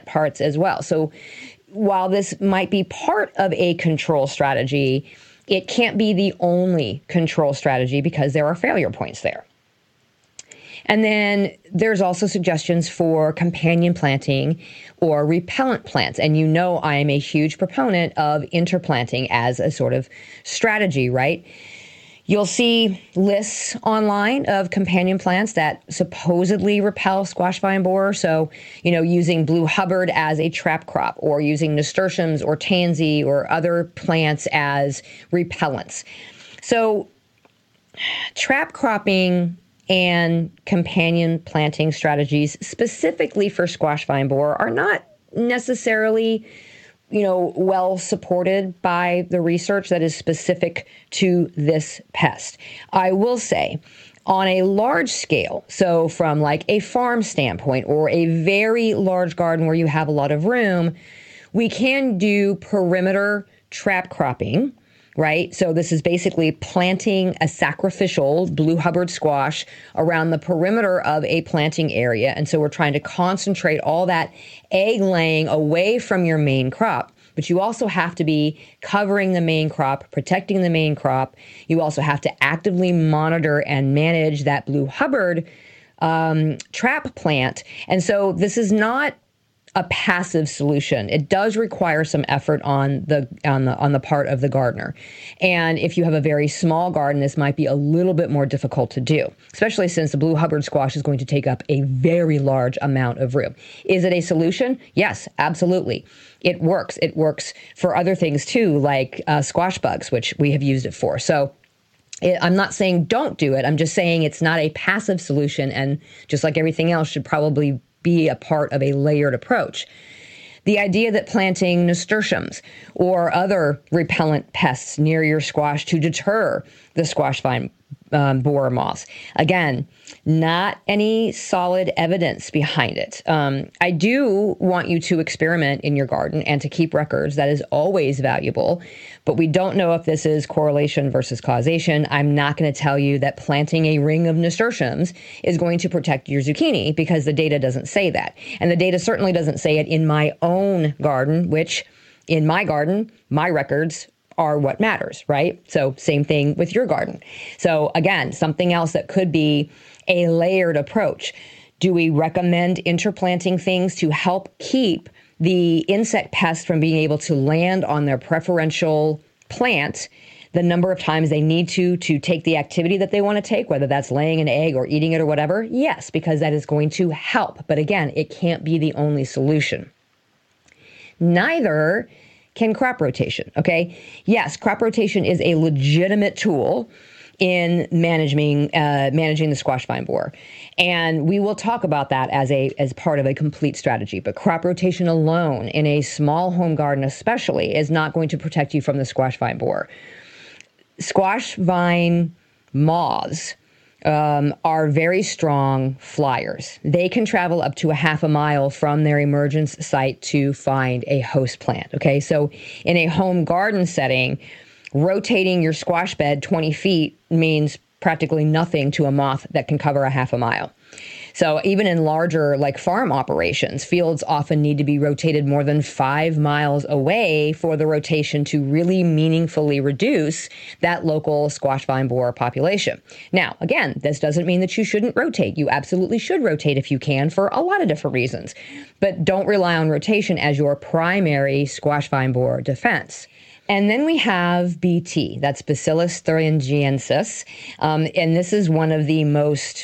parts as well. So while this might be part of a control strategy, it can't be the only control strategy because there are failure points there. And then there's also suggestions for companion planting or repellent plants. And you know I am a huge proponent of interplanting as a sort of strategy, right? You'll see lists online of companion plants that supposedly repel squash vine borer. So, using Blue Hubbard as a trap crop, or using nasturtiums or tansy or other plants as repellents. So trap cropping and companion planting strategies specifically for squash vine borer are not necessarily well supported by the research that is specific to this pest. I will say, on a large scale, so from like a farm standpoint or a very large garden where you have a lot of room, we can do perimeter trap cropping, right? So this is basically planting a sacrificial Blue Hubbard squash around the perimeter of a planting area. And so we're trying to concentrate all that egg laying away from your main crop. But you also have to be covering the main crop, protecting the main crop. You also have to actively monitor and manage that Blue Hubbard trap plant. And so this is not a passive solution. It does require some effort on the part of the gardener. And if you have a very small garden, this might be a little bit more difficult to do, especially since the Blue Hubbard squash is going to take up a very large amount of room. Is it a solution? Yes, absolutely. It works. It works for other things too, like squash bugs, which we have used it for. So I'm not saying don't do it. I'm just saying it's not a passive solution, and just like everything else, should probably be a part of a layered approach. The idea that planting nasturtiums or other repellent pests near your squash to deter the squash vine borer moths. Again, not any solid evidence behind it. I do want you to experiment in your garden and to keep records. That is always valuable, but we don't know if this is correlation versus causation. I'm not going to tell you that planting a ring of nasturtiums is going to protect your zucchini, because the data doesn't say that. And the data certainly doesn't say it in my own garden, which in my garden, my records are what matters, right? So same thing with your garden. So again, something else that could be a layered approach. Do we recommend interplanting things to help keep the insect pests from being able to land on their preferential plant the number of times they need to take the activity that they want to take, whether that's laying an egg or eating it or whatever? Yes, because that is going to help. But again, it can't be the only solution. Neither can crop rotation, okay? Yes, crop rotation is a legitimate tool in managing the squash vine borer. And we will talk about that as part of a complete strategy. But crop rotation alone in a small home garden especially is not going to protect you from the squash vine borer. Squash vine moths are very strong flyers. They can travel up to a half a mile from their emergence site to find a host plant. Okay, so in a home garden setting, rotating your squash bed 20 feet means practically nothing to a moth that can cover a half a mile. So even in larger like farm operations, fields often need to be rotated more than 5 miles away for the rotation to really meaningfully reduce that local squash vine borer population. Now, again, this doesn't mean that you shouldn't rotate. You absolutely should rotate if you can for a lot of different reasons, but don't rely on rotation as your primary squash vine borer defense. And then we have BT, that's Bacillus thuringiensis, and this is one of the most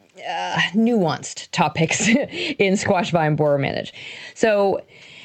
nuanced topics in squash vine borer management. So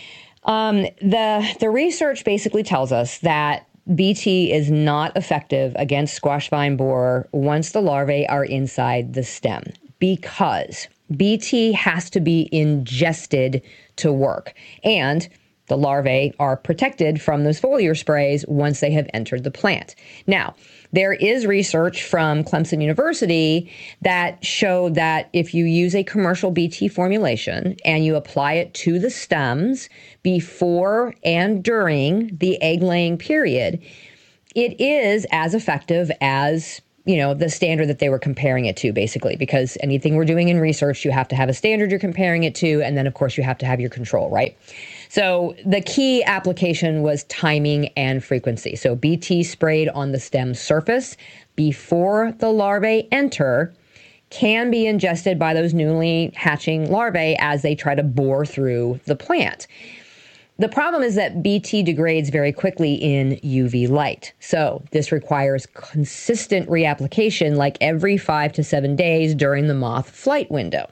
the research basically tells us that BT is not effective against squash vine borer once the larvae are inside the stem, because BT has to be ingested to work, and the larvae are protected from those foliar sprays once they have entered the plant. Now, there is research from Clemson University that showed that if you use a commercial BT formulation and you apply it to the stems before and during the egg laying period, it is as effective as the standard that they were comparing it to, basically, because anything we're doing in research, you have to have a standard you're comparing it to, and then, of course, you have to have your control, right? So the key application was timing and frequency. So BT sprayed on the stem surface before the larvae enter can be ingested by those newly hatching larvae as they try to bore through the plant. The problem is that BT degrades very quickly in UV light. So this requires consistent reapplication, like every 5 to 7 days during the moth flight window.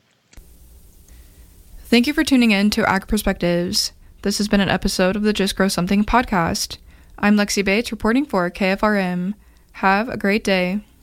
Thank you for tuning in to Ag Perspectives. This has been an episode of the Just Grow Something podcast. I'm Lexi Bates reporting for KFRM. Have a great day.